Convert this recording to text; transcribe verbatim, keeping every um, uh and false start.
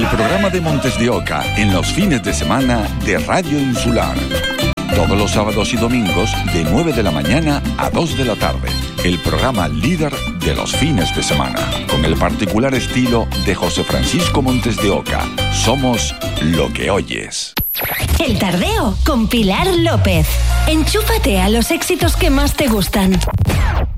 programa de Montes de Oca en los fines de semana de Radio Insular. Todos los sábados y domingos de nueve de la mañana a dos de la tarde. El programa líder de los fines de semana. Con el particular estilo de José Francisco Montes de Oca. Somos lo que oyes. El Tardeo con Pilar López. Enchúfate a los éxitos que más te gustan.